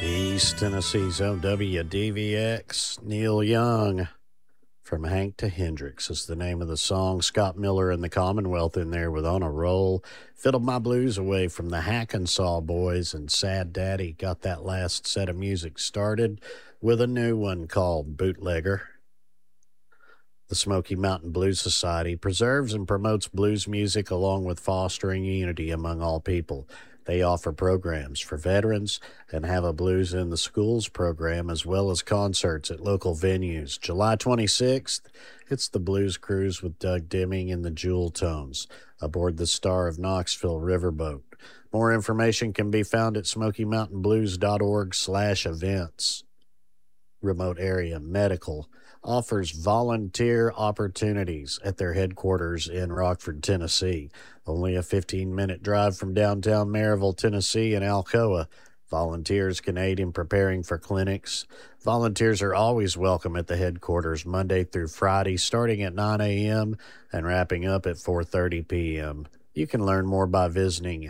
East Tennessee's own WDVX, Neil Young. From Hank to Hendrix is the name of the song. Scott Miller and the Commonwealth in there with On a Roll. Fiddled My Blues away from the Hackensaw Boys, and Sad Daddy got that last set of music started with a new one called Bootlegger. The Smoky Mountain Blues Society preserves and promotes blues music along with fostering unity among all people. They offer programs for veterans and have a Blues in the Schools program, as well as concerts at local venues. July 26th, it's the Blues Cruise with Doug Deming and the Jewel Tones aboard the Star of Knoxville riverboat. More information can be found at SmokyMountainBlues.org/events. Remote Area Medical offers volunteer opportunities at their headquarters in Rockford, Tennessee. Only a 15-minute drive from downtown Maryville, Tennessee and Alcoa. Volunteers can aid in preparing for clinics. Volunteers are always welcome at the headquarters Monday through Friday, starting at 9 a.m. and wrapping up at 4:30 p.m. You can learn more by visiting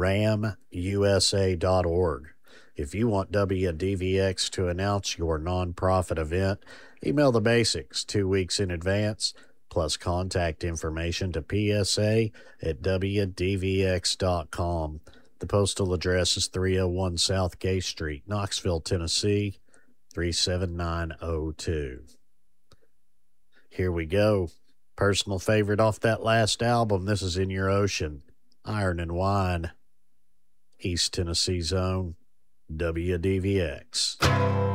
ramusa.org. If you want WDVX to announce your nonprofit event, email the basics 2 weeks in advance, plus contact information to psa@wdvx.com. The postal address is 301 South Gay Street, Knoxville, Tennessee, 37902. Here we go. Personal favorite off that last album. This is In Your Ocean, Iron and Wine, East Tennessee's own WDVX.